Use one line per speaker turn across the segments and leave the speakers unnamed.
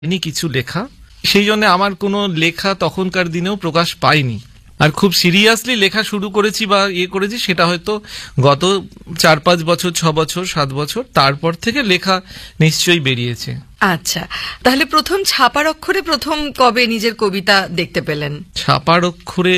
Any কিছু লেখা, সেই জন্য আমার কোনো লেখা তখনকার দিনেও প্রকাশ পায়নি। আর খুব সিরিয়াসলি লেখা শুরু করেছি বা করেছি সেটা হয়তো গত 4-5 বছর, 6 বছর, 7 বছর, তারপর থেকে লেখা নিশ্চয়ই বেরিয়েছে।
আচ্ছা, তাহলে প্রথম ছাপার অক্ষরে প্রথম কবে নিজের কবিতা দেখতে পেলেন?
ছাপার অক্ষরে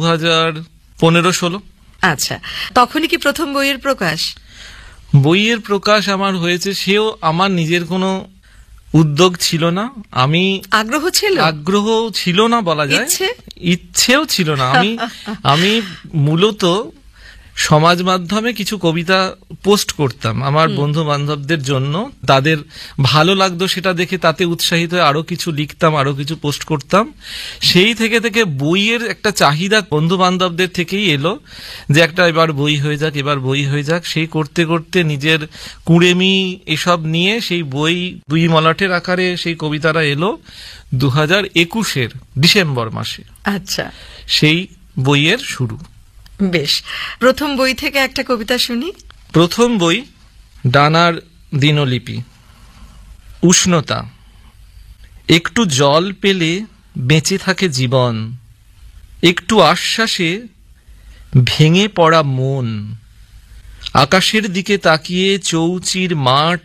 2015-16।
আচ্ছা, তখনই কি প্রথম বইয়ের প্রকাশ?
বইয়ের প্রকাশ আমার হয়েছে, সেও আমার নিজের কোনো উদ্যোগ ছিল না। আমি আগ্রহ ছিল না বলা যায়, ইচ্ছেও ছিল না। আমি মূলত সমাজ মাধ্যমে কিছু কবিতা পোস্ট করতাম আমার বন্ধু বান্ধবদের জন্য, তাদের ভালো লাগতো সেটা দেখে, তাতে উৎসাহিত হয়ে আরো কিছু লিখতাম, আরো কিছু পোস্ট করতাম। সেই থেকে থেকে বইয়ের একটা চাহিদা বন্ধু বান্ধবদের থেকেই এলো যে একটা এবার বই হয়ে যাক, এবার বই হয়ে যাক। সেই করতে করতে নিজের কুড়েমি এসব নিয়ে সেই বই 2 মলাটের আকারে সেই কবিতারা এলো 2021-এর ডিসেম্বর মাসে।
আচ্ছা,
সেই বইয়ের শুরু।
বেশ, প্রথম বই থেকে একটা কবিতা শুনি।
প্রথম বই ডানার দিনলিপি। উষ্ণতা। একটু জল পেলে বেঁচে থাকে জীবন, একটু আশ্বাসে ভেঙে পড়া মন। আকাশের দিকে তাকিয়ে চৌচির মাঠ,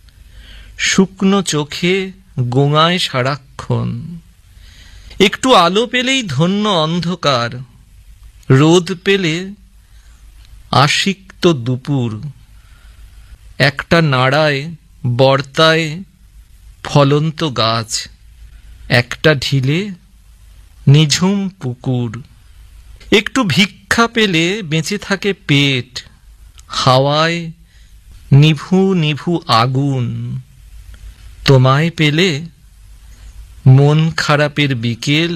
শুকনো চোখে গোঙায় সারাক্ষণ। একটু আলো পেলেই ধন্য অন্ধকার, রোদ পেলে আশিক্ত দুপুর। একটা নাড়ায় বর্তায় ফলন্ত গাছ, একটা ঢিলে নিঝুম পুকুর। একটু ভিক্ষা পেলে বেঁচে থাকে পেট, হাওয়ায় নিভু নিভু আগুন। তোমায় পেলে মন খারাপের বিকেল,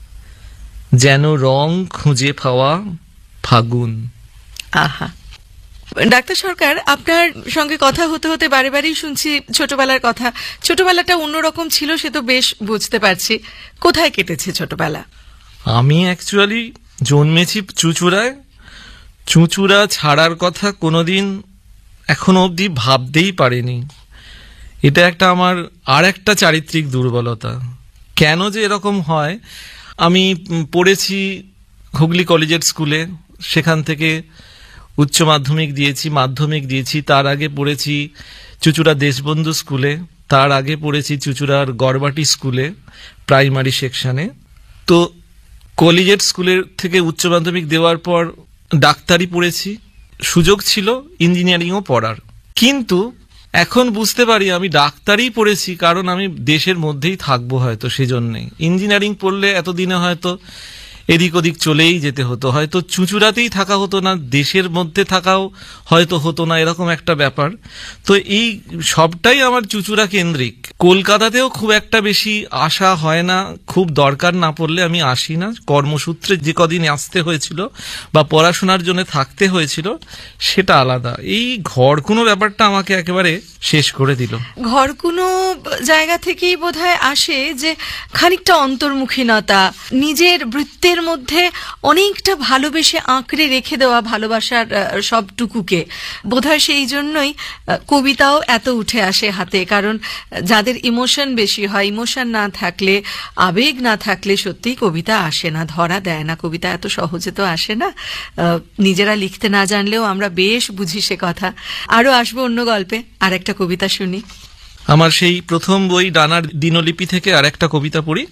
যেন রং খুঁজে পাওয়া ফাগুন।
আহা, ডাক্তার সরকার, আপনার সঙ্গে কথা হতে হতে বারে বারেই শুনছি ছোটবেলার কথা। ছোটবেলাটা অন্যরকম ছিল, সে তো বেশ বুঝতে পারছি। কোথায় কেটেছে ছোটবেলা?
আমি অ্যাকচুয়ালি জন্মেছি চুঁচুড়ায়। চুঁচুড়া ছাড়ার কথা কোনোদিন এখনো অবধি ভাবতেই পারিনি। এটা একটা আমার আর একটা চারিত্রিক দুর্বলতা। কেন যে এরকম হয়, আমি পড়েছি হুগলি কলেজিয়েট স্কুলে, সেখান থেকে উচ্চ মাধ্যমিক দিয়েছি, মাধ্যমিক দিয়েছি। তার আগে পড়েছি চুঁচুড়া দেশবন্ধু স্কুলে, তার আগে পড়েছি চুঁচুড়ার গড়বাটি স্কুলে প্রাইমারি সেকশনে। তো কলেজিয়েট স্কুলের থেকে উচ্চ মাধ্যমিক দেওয়ার পর ডাক্তারি পড়েছি, সুযোগ ছিল ইঞ্জিনিয়ারিংও পড়ার। কিন্তু এখন বুঝতে পারি আমি ডাক্তারি পড়েছি কারণ আমি দেশের মধ্যেই থাকবো হয়তো, সেজন্যই। ইঞ্জিনিয়ারিং পড়লে এতদিনে হয়তো এদিক ওদিক চলেই যেতে হতো, হয়তো চুঁচুড়াতেই থাকা হতো না, দেশের মধ্যে থাকাও হয়তো হতো না, এরকম একটা ব্যাপার। তো এই সবটাই আমার চুঁচুড়া কেন্দ্রিক। কলকাতাতেও খুব একটা বেশি আসা হয় না, খুব দরকার না পড়লে আমি আসি না। কর্মসূত্রে যে কদিন আসতে হয়েছিল বা পড়াশোনার জন্য থাকতে হয়েছিল সেটা আলাদা। এই ঘরকুনো ব্যাপারটা আমাকে একেবারে শেষ করে দিল।
ঘরকুনো জায়গা থেকেই বোধহয় আসে যে খানিকটা অন্তর্মুখীনতা, নিজের বৃত্তের মধ্যে অনেকটা ভালোবেসে আঁকড়ে রেখে দেওয়া ভালোবাসার সবটুকুকে। বোধহয় সেই জন্যই কবিতাও এত উঠে আসে হাতে। কারণ যাদের ইমোশন বেশি হয়, ইমোশন না থাকলে, আবেগ না থাকলে সত্যিই কবিতা আসে না, ধরা দেয় না। কবিতা এত সহজে তো আসে না। নিজেরা লিখতে না জানলেও আমরা বেশ বুঝি সে কথা। আরো আসবো অন্য গল্পে। আর একটা কবিতা শুনি।
আমার সেই প্রথম বই ডানার দিনলিপি থেকে আর একটা কবিতা পড়ি।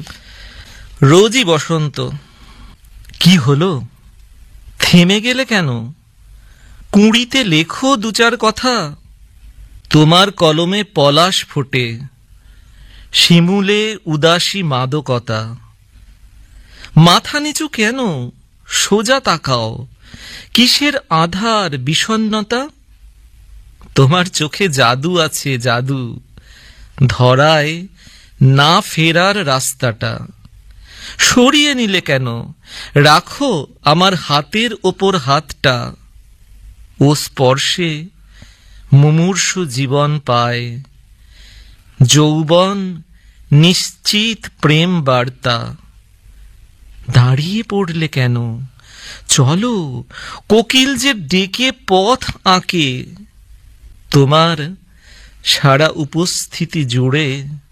রোজই বসন্ত। কি হলো, থেমে গেলে কেন? কুঁড়িতে লেখো 2-4 কথা। তোমার কলমে পলাশ ফোটে, শিমুলে উদাসী মাদকতা। মাথা নিচু কেন, সোজা তাকাও। কিসের আধার বিষণ্ণতা? তোমার চোখে জাদু আছে, জাদু। ধরায় না ফেরার রাস্তাটা। সরিয়ে নিলে কেন? রাখো আমার হাতের ওপর হাতটা। ও স্পর্শে মুমূর্ষু জীবন পায়। যৌবন নিশ্চিত প্রেম বার্তা। দাঁড়িয়ে পড়লে কেন? চলো, কোকিল যে ডেকে পথ আঁকে। তোমার সারা উপস্থিতি জুড়ে